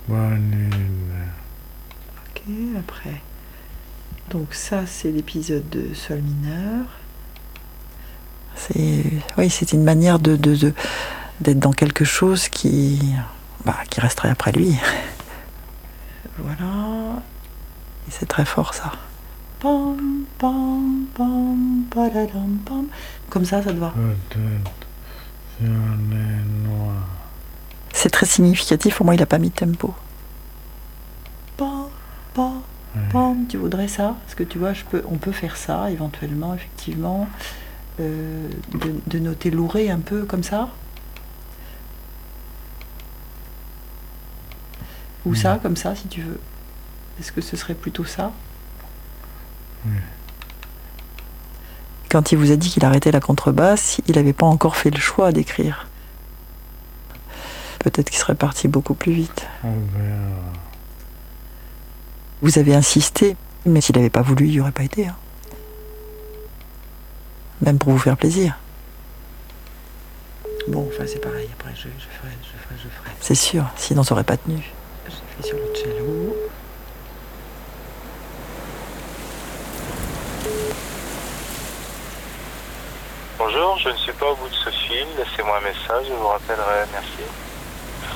Bonne. Ok, après. Donc ça, c'est l'épisode de sol mineur. Oui, c'est une manière d'être dans quelque chose qui resterait après lui. Voilà. Et c'est très fort, ça. Pam, pam, pam, padadam, pam. Comme ça te va. Peut-être sur les noirs. C'est très significatif, pour moi, il n'a pas mis de tempo. Pam, pam, pam. Tu voudrais ça? Parce que tu vois, on peut faire ça, éventuellement, effectivement. De noter louré un peu comme ça. Ou ça, comme ça, si tu veux. Est-ce que ce serait plutôt ça? Quand il vous a dit qu'il arrêtait la contrebasse, il n'avait pas encore fait le choix d'écrire. Peut-être qu'il serait parti beaucoup plus vite. On verra. Vous avez insisté, mais s'il n'avait pas voulu, il n'y aurait pas été. Hein. Même pour vous faire plaisir. Bon, enfin, c'est pareil. Après, je ferai. C'est sûr, sinon ça n'aurait pas tenu. J'ai fait sur le cello. Bonjour, je ne suis pas au bout de ce fil. Laissez-moi un message, je vous rappellerai. Merci.